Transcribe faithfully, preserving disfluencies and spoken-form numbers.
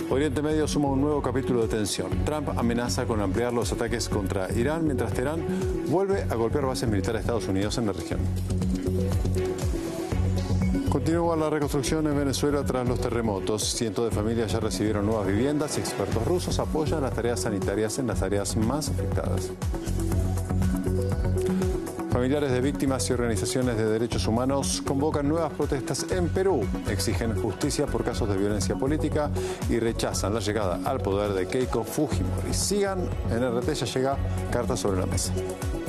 Oriente Medio suma un nuevo capítulo de tensión. Trump amenaza con ampliar los ataques contra Irán, mientras Teherán vuelve a golpear bases militares de Estados Unidos en la región. Continúa la reconstrucción en Venezuela tras los terremotos. Cientos de familias ya recibieron nuevas viviendas y expertos rusos apoyan las tareas sanitarias en las áreas más afectadas. Familiares de víctimas y organizaciones de derechos humanos convocan nuevas protestas en Perú. Exigen justicia por casos de violencia política y rechazan la llegada al poder de Keiko Fujimori. Sigan en R T, ya llega Carta sobre la Mesa.